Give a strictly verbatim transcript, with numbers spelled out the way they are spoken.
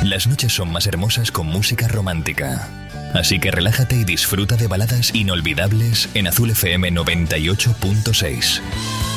Las noches son más hermosas con música romántica. Así que relájate y disfruta de baladas inolvidables en Azul F M noventa y ocho punto seis.